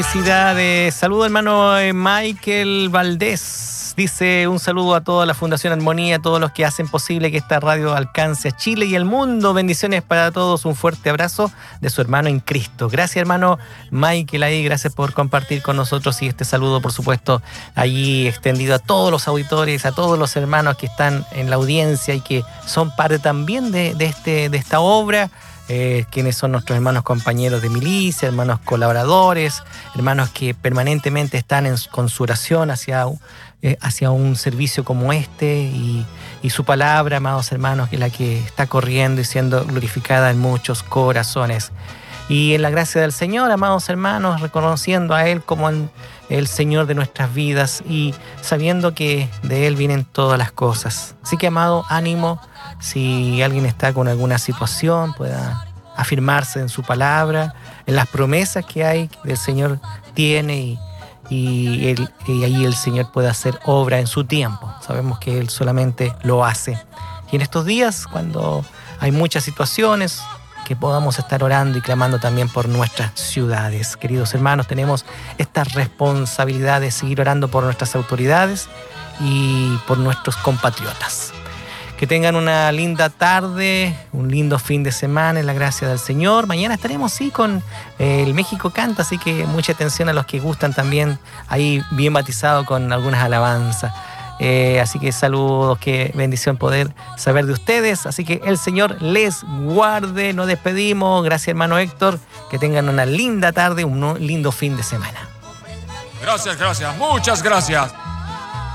Felicidades. Saludo hermano Michael Valdés. Dice un saludo a toda la Fundación Armonía, a todos los que hacen posible que esta radio alcance a Chile y el mundo. Bendiciones para todos. Un fuerte abrazo de su hermano en Cristo. Gracias hermano Michael ahí. Gracias por compartir con nosotros y este saludo por supuesto allí extendido a todos los auditores, a todos los hermanos que están en la audiencia y que son parte también de esta obra. Quienes son nuestros hermanos compañeros de milicia, hermanos colaboradores, hermanos que permanentemente están con su oración hacia un servicio como este y su palabra, amados hermanos, que es la que está corriendo y siendo glorificada en muchos corazones. Y en la gracia del Señor, amados hermanos, reconociendo a Él como el Señor de nuestras vidas y sabiendo que de Él vienen todas las cosas. Así que, amado, ánimo. Si alguien está con alguna situación, pueda afirmarse en su palabra, en las promesas que hay, que el Señor tiene y ahí el Señor puede hacer obra en su tiempo. Sabemos que Él solamente lo hace. Y en estos días, cuando hay muchas situaciones, que podamos estar orando y clamando también por nuestras ciudades. Queridos hermanos, tenemos esta responsabilidad de seguir orando por nuestras autoridades y por nuestros compatriotas. Que tengan una linda tarde, un lindo fin de semana en la gracia del Señor. Mañana estaremos, sí, con el México Canta, así que mucha atención a los que gustan también, ahí bien bautizado con algunas alabanzas. Así que saludos, qué bendición poder saber de ustedes. Así que el Señor les guarde, nos despedimos. Gracias hermano Héctor, que tengan una linda tarde, un lindo fin de semana. Gracias, muchas gracias.